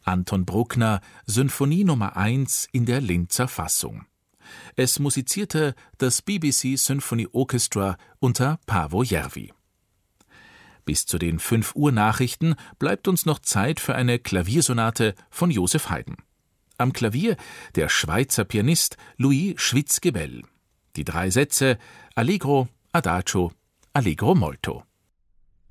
Anton Bruckner, Symphonie Nummer 1 in der Linzer Fassung. Es musizierte das BBC Symphony Orchestra unter Paavo Järvi. Bis zu den 5 Uhr Nachrichten bleibt uns noch Zeit für eine Klaviersonate von Joseph Haydn. Am Klavier der Schweizer Pianist Louis Schwitzgebel. Die 3 Sätze Allegro, Adagio, Allegro molto.